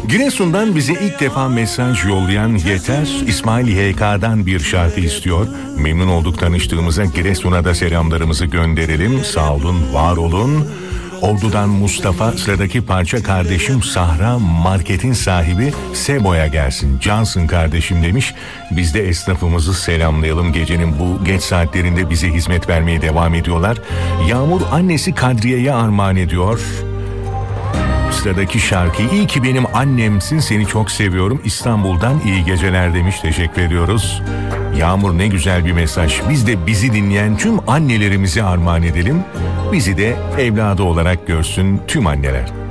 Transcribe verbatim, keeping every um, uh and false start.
Giresun'dan bize ilk defa mesaj yollayan Yeter, İsmail Y K'dan bir şarkı istiyor. Memnun olduk tanıştığımıza, Giresun'a da selamlarımızı gönderelim. Sağ olun, var olun. Ordu'dan Mustafa, sıradaki parça kardeşim Sahra, marketin sahibi Sebo'ya gelsin. Cansın kardeşim demiş. Biz de esnafımızı selamlayalım. Gecenin bu geç saatlerinde bize hizmet vermeye devam ediyorlar. Yağmur annesi Kadriye'ye armağan ediyor. Sıradaki şarkı iyi ki benim annemsin, seni çok seviyorum. İstanbul'dan iyi geceler demiş. Teşekkür ediyoruz. Yağmur, ne güzel bir mesaj. Biz de bizi dinleyen tüm annelerimizi armağan edelim. Bizi de evladı olarak görsün tüm anneler.